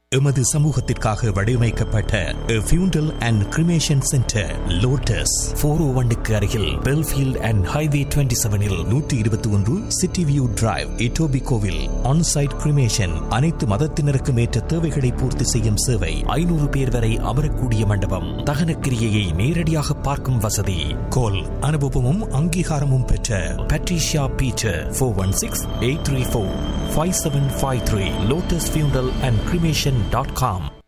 எமது சமூகத்திற்காக வடிவமைக்கப்பட்ட ஃபியூண்டல் அண்ட் கிரிமேஷன் சென்டர் லோட்டஸ் 401க்கு அருகில் Belfield and highway 27இல் 121 city view drive இட்டோபிகோவில் on-site cremation அனைத்து மதத்தினருக்கும் ஏற்ற தேவைகளை பூர்த்தி செய்யும் சேவை 500 பேர் வரை அமரக்கூடிய மண்டபம் தகனக்கிரியையை நேரடியாக பார்க்கும் வசதி கோல் அனுபவமும் அங்கீகாரமும் பெற்ற Patricia Peter 416-834-5753 lotusfuneral and cremation.com